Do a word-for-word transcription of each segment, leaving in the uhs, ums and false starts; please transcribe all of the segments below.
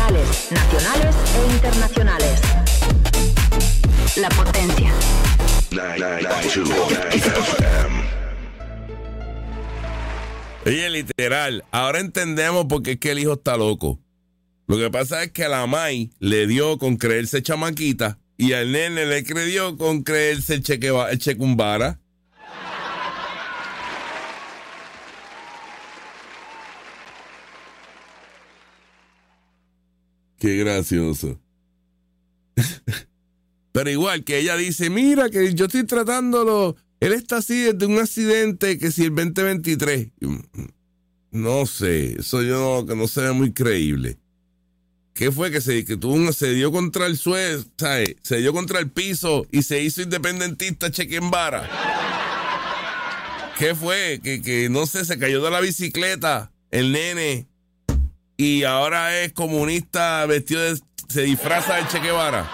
locales, nacionales e internacionales. La Potencia. Oye, literal, ahora entendemos por qué es que el hijo está loco. Lo que pasa es que a la May le dio con creerse chamaquita y al nene le creyó con creerse el, cheque, el checumbara. Qué gracioso. Pero igual que ella dice, mira que yo estoy tratándolo, él está así desde un accidente que si el veinte veintitrés. No sé, eso yo no, que no se ve muy creíble. ¿Qué fue? Que se, que tuvo un, se dio contra el suelo, ¿sabes? Se dio contra el piso y se hizo independentista Chequembara. ¿Qué fue? Que, que no sé, se cayó de la bicicleta el nene y ahora es comunista vestido de, se disfraza de Che Guevara.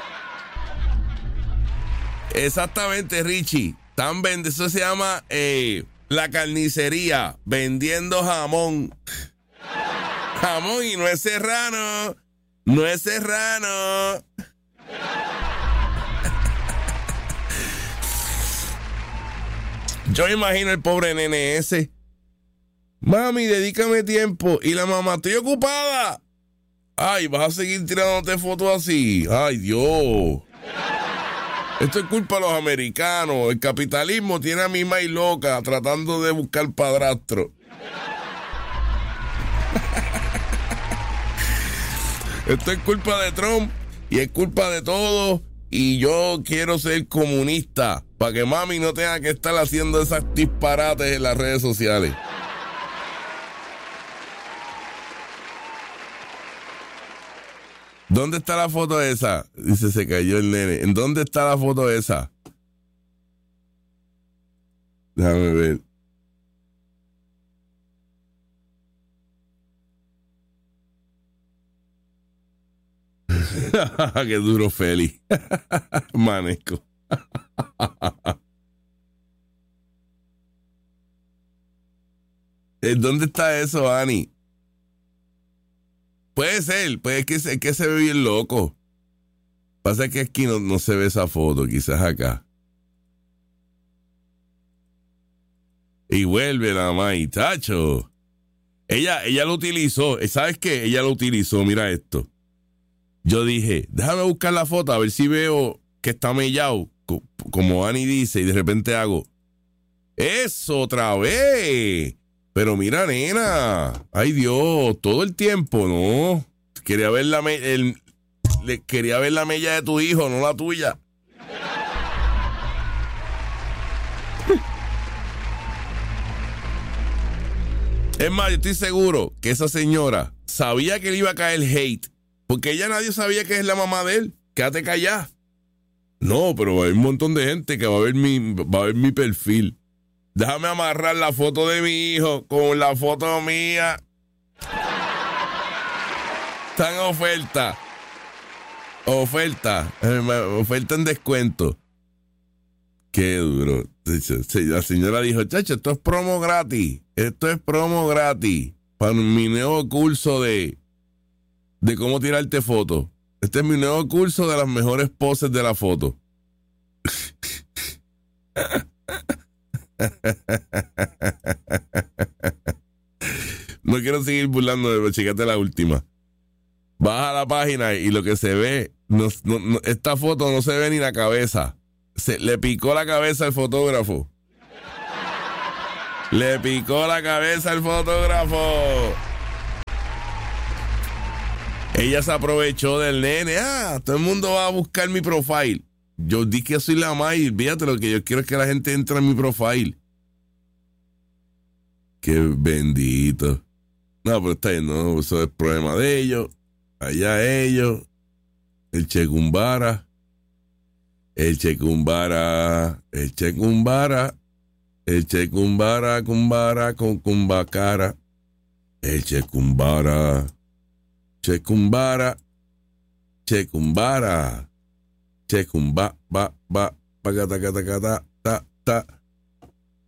Exactamente, Richie. Tan vende, eso se llama eh, la carnicería, vendiendo jamón. Jamón y no es serrano. No es serrano. Yo imagino el pobre nene ese. Mami, dedícame tiempo. Y la mamá, estoy ocupada. Ay, vas a seguir tirándote fotos así. Ay, Dios. Esto es culpa de los americanos. El capitalismo tiene a mi maíz loca tratando de buscar padrastro. Esto es culpa de Trump y es culpa de todos. Y yo quiero ser comunista para que mami no tenga que estar haciendo esas disparates en las redes sociales. ¿Dónde está la foto esa? Dice, se cayó el nene. ¿En dónde está la foto esa? Déjame ver. Qué duro, Feli. Manesco. ¿Dónde está eso, Ani? Puede ser, puede que, es que se ve bien loco. Pasa que aquí no, no se ve esa foto, quizás acá. Y vuelve la May, tacho. Ella, ella lo utilizó. ¿Sabes qué? Ella lo utilizó, mira esto. Yo dije, déjame buscar la foto a ver si veo que está mellado, como Ani dice, y de repente hago, ¡eso otra vez! Pero mira, nena, ay Dios, todo el tiempo, ¿no? Quería ver la, me- el, le, quería ver la mella de tu hijo, no la tuya. Es más, yo estoy seguro que esa señora sabía que le iba a caer hate. Porque ella nadie sabía que es la mamá de él. Quédate callada. No, pero va a haber un montón de gente que va a ver mi, va a ver mi perfil. Déjame amarrar la foto de mi hijo con la foto mía. Está en oferta. Oferta. Oferta en descuento. Qué duro. La señora dijo, chacho, esto es promo gratis. Esto es promo gratis. Para mi nuevo curso de... de cómo tirarte fotos. Este es mi nuevo curso de las mejores poses de la foto. No quiero seguir burlando, pero chécate la última. Baja la página y lo que se ve, no, no, no, esta foto no se ve ni la cabeza. Se, le picó la cabeza al fotógrafo. Le picó la cabeza al fotógrafo. Ella se aprovechó del nene. Ah, todo el mundo va a buscar mi profile. Yo di que soy la May. Fíjate, lo que yo quiero es que la gente entre en mi profile. Qué bendito. No, pero está bien, no, eso es problema de ellos. Allá ellos. El Checumbara. El Checumbara. El Checumbara. El Checumbara, cumbara, con cumbacara. El Checumbara. Checumbara, checumbara, checumba, ba, ba, ba, ta, ta, ta, ta, ta, ta.